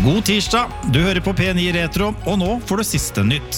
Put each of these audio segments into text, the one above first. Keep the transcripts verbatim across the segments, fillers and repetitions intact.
God tirsdag, du hører på P ni Retro, og nå får du siste nytt.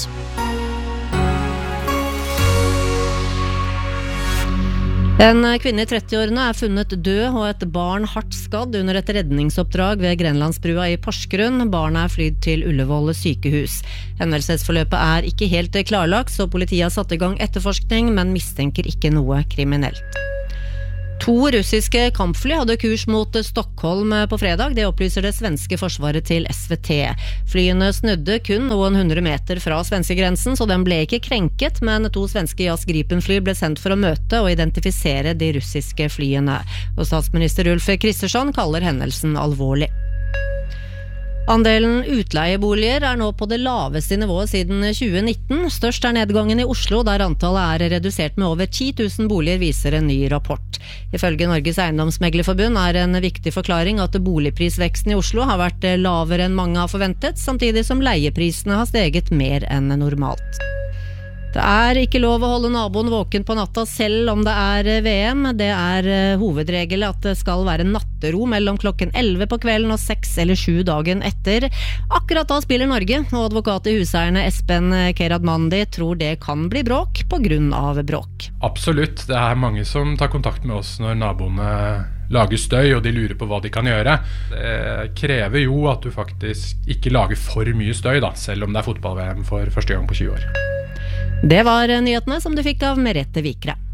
En kvinne i trettiårene er funnet død og et barn hardt skadd under et redningsoppdrag ved Grenlandsbrua i Porsgrunn. Barnet er flydd til Ullevål sykehus. Hendelsesforløpet er ikke helt klarlagt, så politiet har satt i gang etterforskning, men mistenker ikke noe kriminelt. To russiske kampfly hadde kurs mot Stockholm på fredag, det opplyser det svenske forsvaret til S V T. Flyene snudde kun noen hundre meter fra svenskegrensen, så den ble ikke krenket, men to svenske Jas Gripen-fly ble sendt for å møte og identifisere de russiske flyene. Og statsminister Ulf Kristersson kaller hendelsen alvorlig. Andelen utleieboliger er nå på det laveste nivået siden tjue nitten. Størst er nedgangen i Oslo, der antallet er redusert med over ti tusen boliger, viser en ny rapport. Ifølge Norges Eiendomsmeglerforbund er en viktig forklaring at boligprisveksten i Oslo har vært lavere enn mange har forventet, samtidig som leieprisene har steget mer enn normalt. Det er ikke lov å holde naboen våken på natta selv om det er V M. Det er hovedregel at det skal være nattero mellom klokken elleve på kvelden og seks eller sju dagen etter. Akkurat da spiller Norge, og advokat i huseierne Espen Keradmandi tror det kan bli bråk på grunn av bråk. Absolutt, det er mange som tar kontakt med oss når naboene lager støy, og de lurer på hva de kan gjøre. Det krever jo at du faktisk ikke lager for mye støy, da, selv om det er fotball-V M for første gang på tjue år. Det var nyhetene som du fikk av Merete Vikre.